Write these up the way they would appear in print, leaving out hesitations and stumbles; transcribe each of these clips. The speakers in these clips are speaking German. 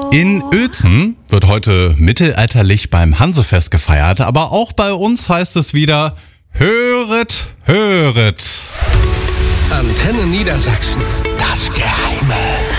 In Uelzen wird heute mittelalterlich beim Hansefest gefeiert, aber auch bei uns heißt es wieder Höret, höret. Antenne Niedersachsen. Das Geheime.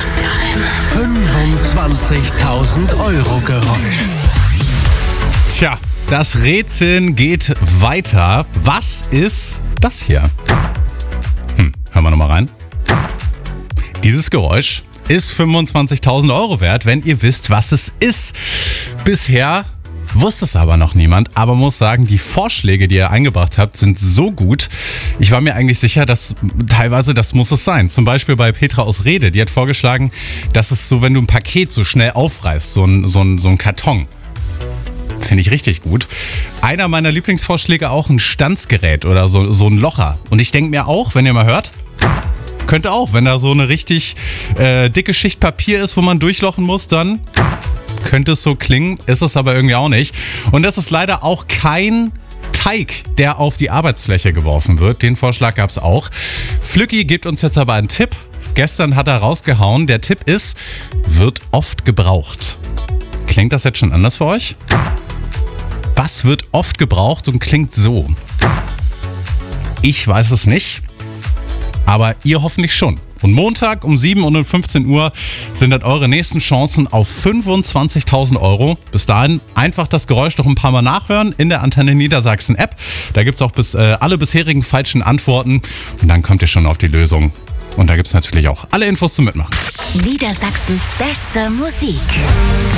25.000 € Geräusch. Tja, das Rätseln geht weiter. Was ist das hier? Hören wir nochmal rein. Dieses Geräusch ist 25.000 € wert, wenn ihr wisst, was es ist. Bisher wusste es aber noch niemand, aber muss sagen, die Vorschläge, die ihr eingebracht habt, sind so gut. Ich war mir eigentlich sicher, dass teilweise das muss es sein. Zum Beispiel bei Petra aus Rede, die hat vorgeschlagen, dass es so, wenn du ein Paket so schnell aufreißt, so ein Karton. Finde ich richtig gut. Einer meiner Lieblingsvorschläge auch ein Stanzgerät oder so ein Locher. Und ich denke mir auch, wenn ihr mal hört, könnte auch, wenn da so eine richtig dicke Schicht Papier ist, wo man durchlochen muss, dann könnte es so klingen, ist es aber irgendwie auch nicht. Und das ist leider auch kein Teig, der auf die Arbeitsfläche geworfen wird. Den Vorschlag gab es auch. Flücki gibt uns jetzt aber einen Tipp. Gestern hat er rausgehauen. Der Tipp ist, wird oft gebraucht. Klingt das jetzt schon anders für euch? Was wird oft gebraucht und klingt so? Ich weiß es nicht, aber ihr hoffentlich schon. Und Montag um 7 und um 15 Uhr sind dann eure nächsten Chancen auf 25.000 €. Bis dahin einfach das Geräusch noch ein paar Mal nachhören in der Antenne Niedersachsen App. Da gibt es auch alle bisherigen falschen Antworten und dann kommt ihr schon auf die Lösung. Und da gibt es natürlich auch alle Infos zum Mitmachen. Niedersachsens beste Musik.